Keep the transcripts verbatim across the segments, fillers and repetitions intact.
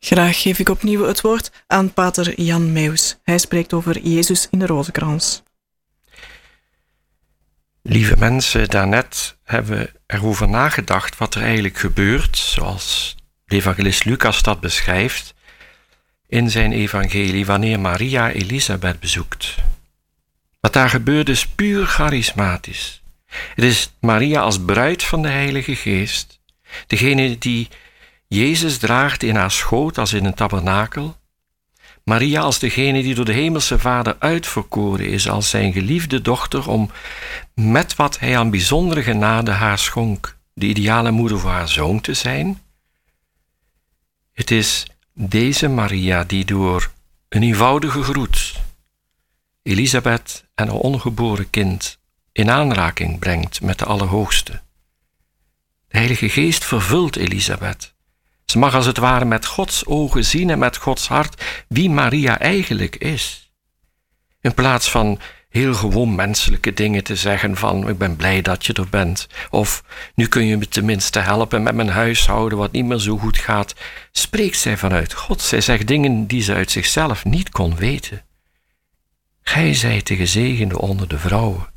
Graag geef ik opnieuw het woord aan pater Jan Meus. Hij spreekt over Jezus in de rozenkrans. Lieve mensen, daarnet hebben we erover nagedacht wat er eigenlijk gebeurt, zoals de evangelist Lucas dat beschrijft in zijn evangelie, wanneer Maria Elisabeth bezoekt. Wat daar gebeurt is puur charismatisch. Het is Maria als bruid van de Heilige Geest, degene die Jezus draagt in haar schoot als in een tabernakel. Maria als degene die door de hemelse Vader uitverkoren is als zijn geliefde dochter om met wat hij aan bijzondere genade haar schonk, de ideale moeder voor haar zoon te zijn. Het is deze Maria die door een eenvoudige groet Elisabeth en haar ongeboren kind in aanraking brengt met de Allerhoogste. De Heilige Geest vervult Elisabeth. Ze mag als het ware met Gods ogen zien en met Gods hart wie Maria eigenlijk is. In plaats van heel gewoon menselijke dingen te zeggen van ik ben blij dat je er bent, of nu kun je me tenminste helpen met mijn huishouden wat niet meer zo goed gaat, spreekt zij vanuit God. Zij zegt dingen die ze uit zichzelf niet kon weten. Gij zijt de gezegende onder de vrouwen.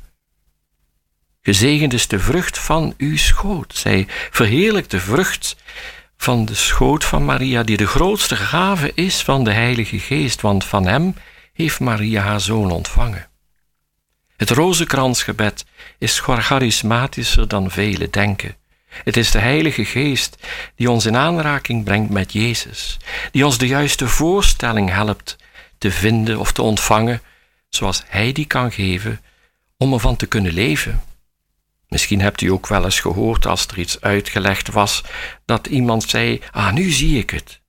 Gezegend is de vrucht van uw schoot. Zij verheerlijkt de vrucht van de schoot van Maria, die de grootste gave is van de Heilige Geest, want van hem heeft Maria haar zoon ontvangen. Het rozenkransgebed is charismatischer dan velen denken. Het is de Heilige Geest die ons in aanraking brengt met Jezus, die ons de juiste voorstelling helpt te vinden of te ontvangen, zoals Hij die kan geven, om ervan te kunnen leven. Misschien hebt u ook wel eens gehoord als er iets uitgelegd was, dat iemand zei, ah, nu zie ik het.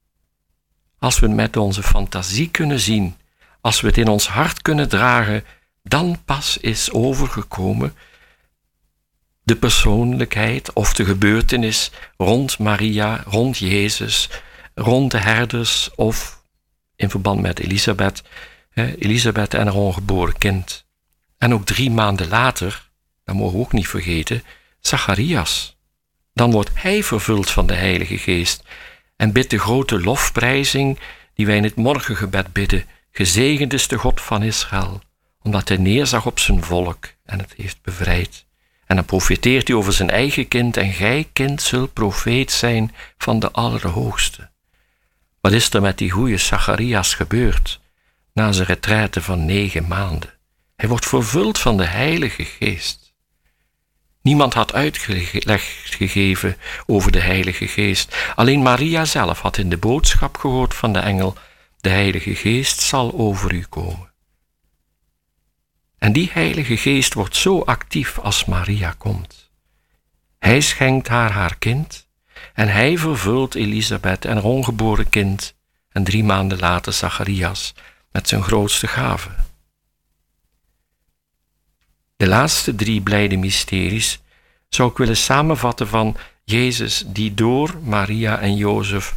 Als we het met onze fantasie kunnen zien, als we het in ons hart kunnen dragen, dan pas is overgekomen de persoonlijkheid of de gebeurtenis rond Maria, rond Jezus, rond de herders of in verband met Elisabeth, Elisabeth en haar ongeboren kind. En ook drie maanden later, dat mogen we ook niet vergeten, Zacharias. Dan wordt hij vervuld van de Heilige Geest en bidt de grote lofprijzing die wij in het morgengebed bidden. Gezegend is de God van Israël, omdat hij neerzag op zijn volk en het heeft bevrijd. En dan profeteert hij over zijn eigen kind en gij, kind, zult profeet zijn van de Allerhoogste. Wat is er met die goeie Zacharias gebeurd na zijn retraite van negen maanden? Hij wordt vervuld van de Heilige Geest. Niemand had uitleg gegeven over de Heilige Geest. Alleen Maria zelf had in de boodschap gehoord van de engel, de Heilige Geest zal over u komen. En die Heilige Geest wordt zo actief als Maria komt. Hij schenkt haar haar kind en hij vervult Elisabeth en haar ongeboren kind en drie maanden later Zacharias met zijn grootste gave. De laatste drie blijde mysteries zou ik willen samenvatten van Jezus die door Maria en Jozef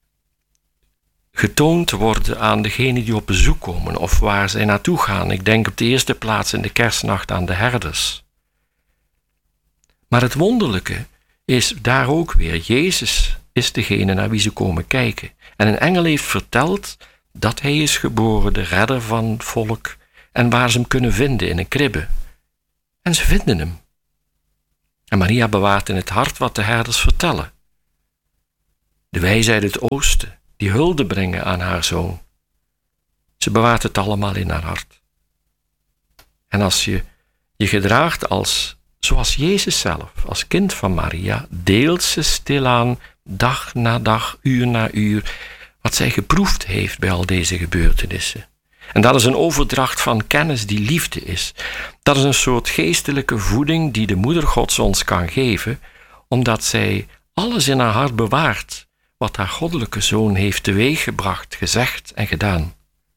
getoond worden aan degenen die op bezoek komen of waar zij naartoe gaan. Ik denk op de eerste plaats in de kerstnacht aan de herders. Maar het wonderlijke is daar ook weer, Jezus is degene naar wie ze komen kijken. En een engel heeft verteld dat hij is geboren, de redder van het volk, en waar ze hem kunnen vinden in een kribbe. En ze vinden hem. En Maria bewaart in het hart wat de herders vertellen. De wijzen uit het oosten, die hulde brengen aan haar zoon. Ze bewaart het allemaal in haar hart. En als je je gedraagt als, zoals Jezus zelf, als kind van Maria, deelt ze stilaan, dag na dag, uur na uur, wat zij geproefd heeft bij al deze gebeurtenissen. En dat is een overdracht van kennis die liefde is. Dat is een soort geestelijke voeding die de Moeder Gods ons kan geven, omdat zij alles in haar hart bewaart wat haar goddelijke Zoon heeft teweeggebracht, gezegd en gedaan.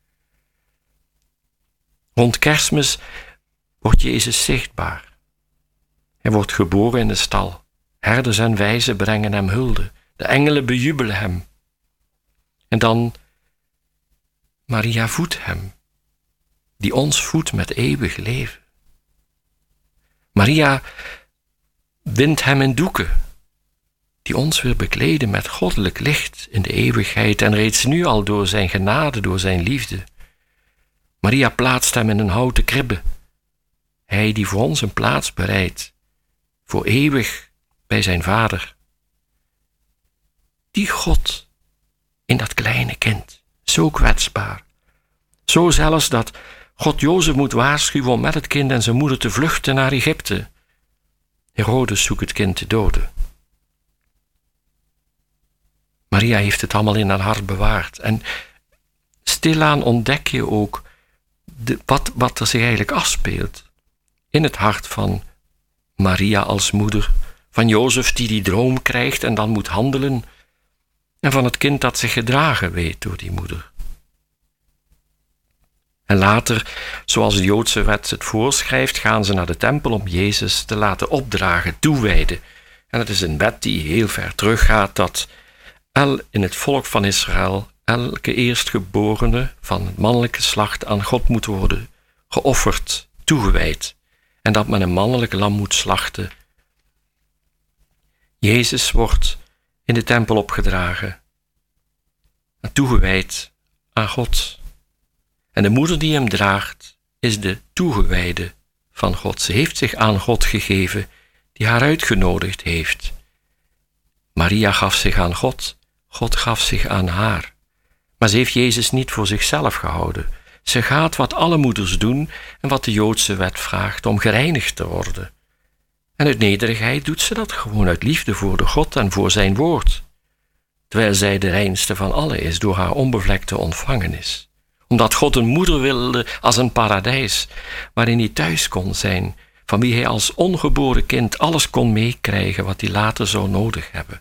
Rond Kerstmis wordt Jezus zichtbaar. Hij wordt geboren in de stal. Herders en wijzen brengen hem hulde. De engelen bejubelen hem. En dan Maria voedt hem, die ons voedt met eeuwig leven. Maria windt hem in doeken. die ons wil bekleden met goddelijk licht in de eeuwigheid en reeds nu al door zijn genade, door zijn liefde. Maria plaatst hem in een houten kribbe. Hij die voor ons een plaats bereidt, voor eeuwig bij zijn vader. Die God in dat kleine kind, zo kwetsbaar. Zo zelfs dat God Jozef moet waarschuwen om met het kind en zijn moeder te vluchten naar Egypte. Herodes zoekt het kind te doden. Maria heeft het allemaal in haar hart bewaard. En stilaan ontdek je ook de, wat, wat er zich eigenlijk afspeelt in het hart van Maria als moeder, van Jozef die die droom krijgt en dan moet handelen, en van het kind dat zich gedragen weet door die moeder. En later, zoals de Joodse wet het voorschrijft, gaan ze naar de tempel om Jezus te laten opdragen, toewijden. En het is een wet die heel ver teruggaat, dat el in het volk van Israël elke eerstgeborene van het mannelijke geslacht aan God moet worden geofferd, toegewijd. En dat men een mannelijk lam moet slachten. Jezus wordt in de tempel opgedragen en toegewijd aan God. En de moeder die hem draagt is de toegewijde van God. Ze heeft zich aan God gegeven die haar uitgenodigd heeft. Maria gaf zich aan God, God gaf zich aan haar. Maar ze heeft Jezus niet voor zichzelf gehouden. Ze gaat wat alle moeders doen en wat de Joodse wet vraagt, om gereinigd te worden. En uit nederigheid doet ze dat gewoon uit liefde voor de God en voor zijn woord. Terwijl zij de reinste van allen is door haar onbevlekte ontvangenis. Omdat God een moeder wilde als een paradijs, waarin hij thuis kon zijn, van wie hij als ongeboren kind alles kon meekrijgen wat hij later zou nodig hebben.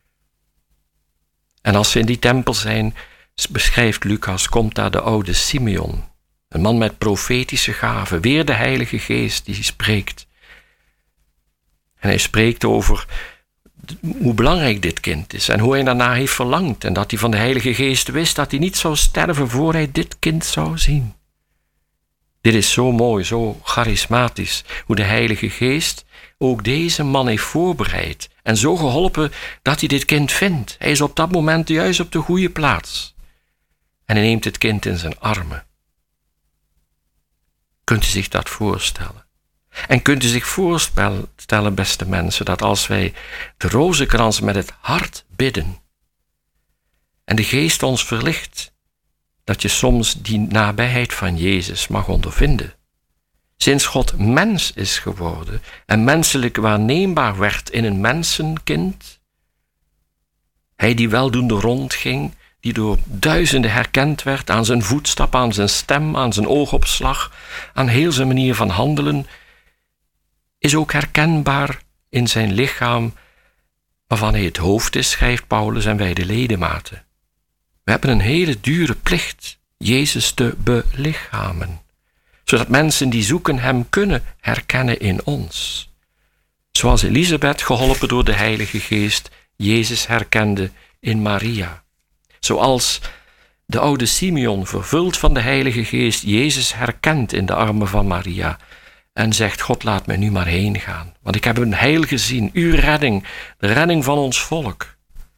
En als we in die tempel zijn, beschrijft Lucas, komt daar de oude Simeon, een man met profetische gaven, weer de Heilige Geest die spreekt. En hij spreekt over hoe belangrijk dit kind is en hoe hij daarna heeft verlangd en dat hij van de Heilige Geest wist dat hij niet zou sterven voor hij dit kind zou zien. Dit is zo mooi, zo charismatisch, hoe de Heilige Geest ook deze man heeft voorbereid en zo geholpen dat hij dit kind vindt. Hij is op dat moment juist op de goede plaats. En hij neemt het kind in zijn armen. Kunt u zich dat voorstellen? En kunt u zich voorstellen, beste mensen, dat als wij de rozenkrans met het hart bidden en de Geest ons verlicht, dat je soms die nabijheid van Jezus mag ondervinden. Sinds God mens is geworden en menselijk waarneembaar werd in een mensenkind, hij die weldoende rondging, die door duizenden herkend werd aan zijn voetstap, aan zijn stem, aan zijn oogopslag, aan heel zijn manier van handelen, is ook herkenbaar in zijn lichaam, waarvan hij het hoofd is, schrijft Paulus, en wij de ledematen. We hebben een hele dure plicht Jezus te belichamen, zodat mensen die zoeken hem kunnen herkennen in ons. Zoals Elisabeth, geholpen door de Heilige Geest, Jezus herkende in Maria. Zoals de oude Simeon, vervuld van de Heilige Geest, Jezus herkent in de armen van Maria en zegt: God, laat mij nu maar heen gaan, want ik heb een heil gezien, uw redding, de redding van ons volk.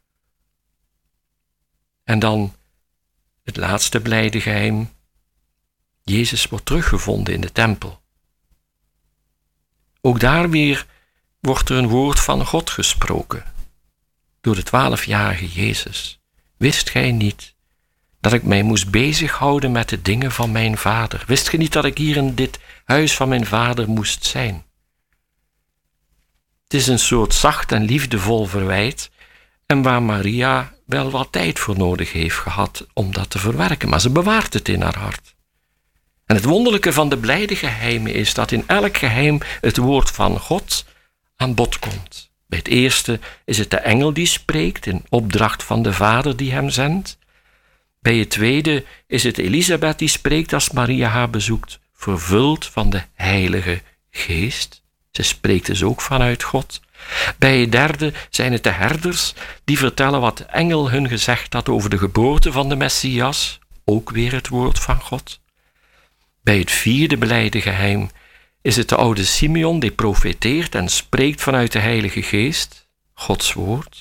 En dan het laatste blijde geheim. Jezus wordt teruggevonden in de tempel. Ook daar weer wordt er een woord van God gesproken door de twaalfjarige Jezus. Wist gij niet dat ik mij moest bezighouden met de dingen van mijn vader? Wist gij niet dat ik hier in dit huis van mijn vader moest zijn? Het is een soort zacht en liefdevol verwijt en waar Maria wel wat tijd voor nodig heeft gehad om dat te verwerken, maar ze bewaart het in haar hart. En het wonderlijke van de blijde geheimen is dat in elk geheim het woord van God aan bod komt. Bij het eerste is het de engel die spreekt in opdracht van de Vader die hem zendt. Bij het tweede is het Elisabeth die spreekt als Maria haar bezoekt, vervuld van de Heilige Geest. Ze spreekt dus ook vanuit God. Bij het derde zijn het de herders die vertellen wat de engel hun gezegd had over de geboorte van de Messias, ook weer het woord van God. Bij het vierde blijde geheim is het de oude Simeon die profeteert en spreekt vanuit de Heilige Geest, Gods woord.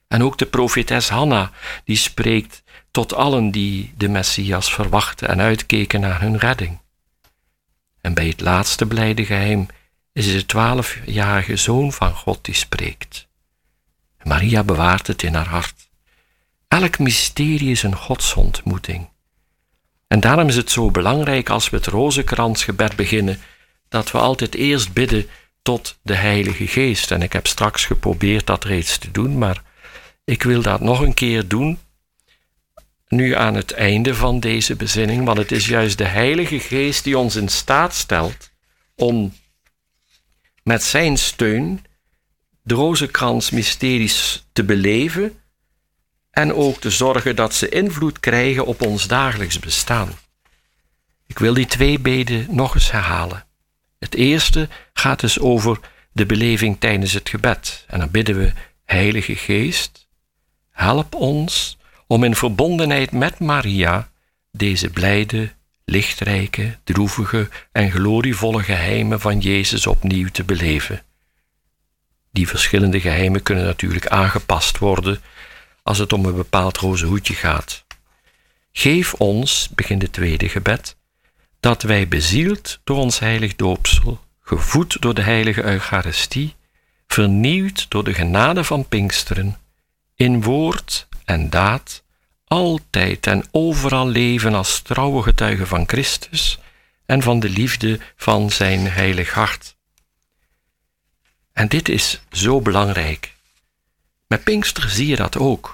En ook de profetes Hanna, die spreekt tot allen die de Messias verwachten en uitkeken naar hun redding. En bij het laatste blijde geheim is het de twaalfjarige Zoon van God die spreekt. En Maria bewaart het in haar hart. Elk mysterie is een godsontmoeting. En daarom is het zo belangrijk als we het rozenkransgebed beginnen, dat we altijd eerst bidden tot de Heilige Geest. En ik heb straks geprobeerd dat reeds te doen, maar ik wil dat nog een keer doen, nu aan het einde van deze bezinning, want het is juist de Heilige Geest die ons in staat stelt om met zijn steun de rozenkransmysteries te beleven en ook te zorgen dat ze invloed krijgen op ons dagelijks bestaan. Ik wil die twee beden nog eens herhalen. Het eerste gaat dus over de beleving tijdens het gebed. En dan bidden we: Heilige Geest, help ons om in verbondenheid met Maria deze blijde, lichtrijke, droevige en glorievolle geheimen van Jezus opnieuw te beleven. Die verschillende geheimen kunnen natuurlijk aangepast worden als het om een bepaald roze hoedje gaat. Geef ons, begint het tweede gebed, dat wij bezield door ons heilig doopsel, gevoed door de heilige Eucharistie, vernieuwd door de genade van Pinksteren, in woord en daad, altijd en overal leven als trouwe getuigen van Christus en van de liefde van zijn heilig hart. En dit is zo belangrijk. Met Pinkster zie je dat ook.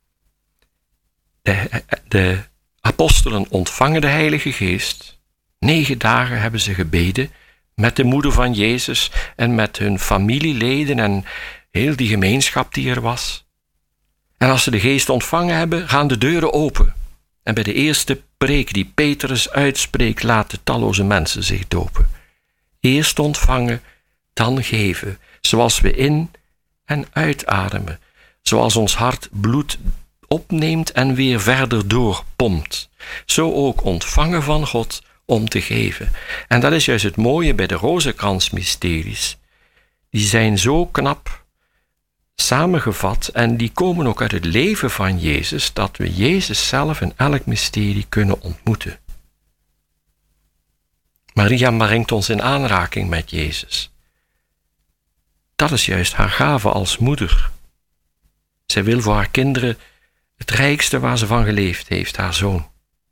De, de apostelen ontvangen de Heilige Geest. Negen dagen hebben ze gebeden met de moeder van Jezus en met hun familieleden en heel die gemeenschap die er was. En als ze de Geest ontvangen hebben, gaan de deuren open. En bij de eerste preek die Petrus uitspreekt, laten talloze mensen zich dopen. Eerst ontvangen, dan geven, zoals we in- en uitademen, zoals ons hart bloed opneemt en weer verder doorpompt. Zo ook ontvangen van God om te geven. En dat is juist het mooie bij de rozenkransmysteries. Die zijn zo knap samengevat en die komen ook uit het leven van Jezus, dat we Jezus zelf in elk mysterie kunnen ontmoeten. Maria brengt ons in aanraking met Jezus. Dat is juist haar gave als moeder. Zij wil voor haar kinderen het rijkste waar ze van geleefd heeft, haar zoon.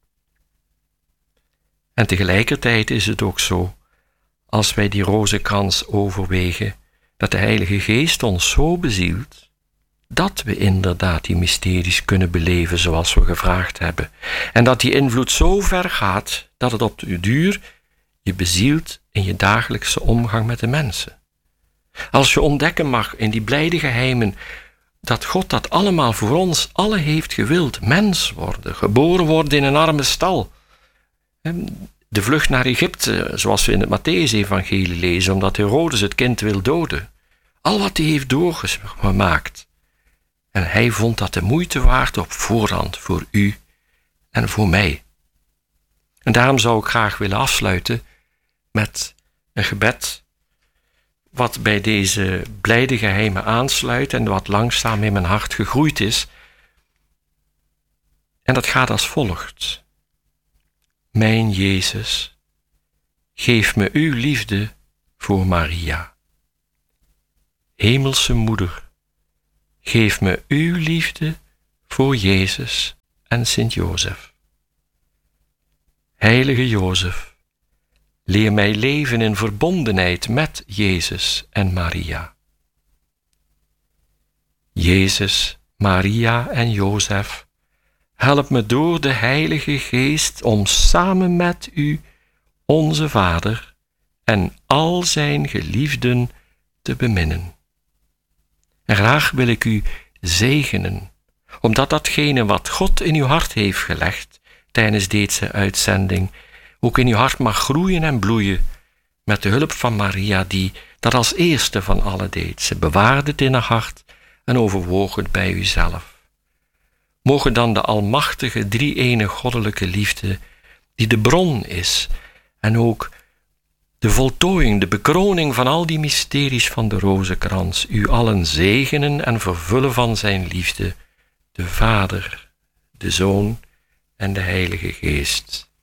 En tegelijkertijd is het ook zo, als wij die rozenkrans overwegen, dat de Heilige Geest ons zo bezielt, dat we inderdaad die mysteries kunnen beleven zoals we gevraagd hebben. En dat die invloed zo ver gaat, dat het op de duur je bezielt in je dagelijkse omgang met de mensen. Als je ontdekken mag in die blijde geheimen, dat God dat allemaal voor ons alle heeft gewild, mens worden, geboren worden in een arme stal. De vlucht naar Egypte, zoals we in het Mattheüs-evangelie lezen, omdat Herodes het kind wil doden. Al wat hij heeft doorgemaakt. En hij vond dat de moeite waard op voorhand voor u en voor mij. En daarom zou ik graag willen afsluiten met een gebed wat bij deze blijde geheimen aansluit en wat langzaam in mijn hart gegroeid is. En dat gaat als volgt. Mijn Jezus, geef me uw liefde voor Maria. Hemelse Moeder, geef me uw liefde voor Jezus en Sint Jozef. Heilige Jozef, leer mij leven in verbondenheid met Jezus en Maria. Jezus, Maria en Jozef, help me door de Heilige Geest om samen met u, onze Vader, en al zijn geliefden te beminnen. En graag wil ik u zegenen, omdat datgene wat God in uw hart heeft gelegd tijdens deze uitzending ook in uw hart mag groeien en bloeien met de hulp van Maria, die dat als eerste van alle deed. Ze bewaarde het in haar hart en overwoog het bij uzelf. Mogen dan de almachtige drie-ene goddelijke liefde, die de bron is en ook de voltooiing, de bekroning van al die mysteries van de rozenkrans, u allen zegenen en vervullen van zijn liefde, de Vader, de Zoon en de Heilige Geest.